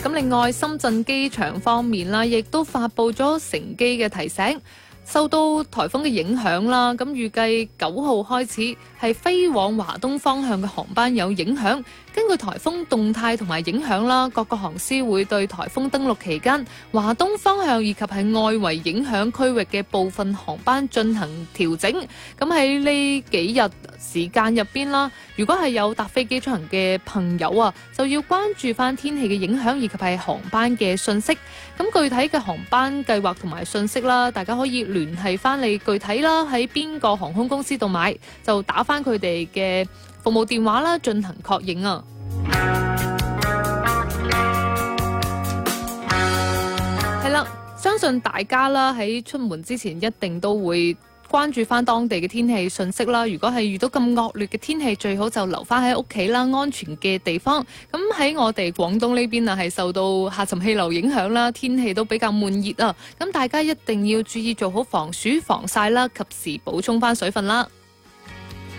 咁另外，深圳機場方面啦，亦都發布咗乘機嘅提醒。受到颱風嘅影響啦，咁預計9號開始係飛往華東方向嘅航班有影響。根據颱風動態同埋影響啦，各個航司會對颱風登陸期間華東方向以及係外圍影響區域嘅部分航班進行調整。咁喺呢幾日時間入邊啦，如果係有搭飛機出行嘅朋友啊，就要關注翻天氣嘅影響以及係航班嘅信息。咁具體嘅航班計劃同埋信息啦，大家可以聯繫翻你具體啦，喺邊個航空公司度買，就打翻佢哋嘅服務電話啦，進行確認啊。係啦，相信大家啦喺出門之前一定都會關注翻當地嘅天氣信息啦。如果係遇到咁惡劣嘅天氣，最好就留翻喺屋企啦，安全嘅地方。咁喺我哋廣東呢邊啊，係受到下沉氣流影響啦，天氣都比較悶熱啊。咁大家一定要注意做好防暑防曬啦，及時補充翻水分啦。